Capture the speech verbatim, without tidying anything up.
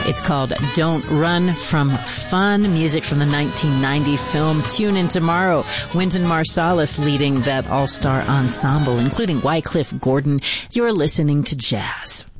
It's called Don't Run From Fun, music from the nineteen ninety film Tune In Tomorrow. Wynton Marsalis leading that all-star ensemble, including Wycliffe Gordon. You're listening to Jazz.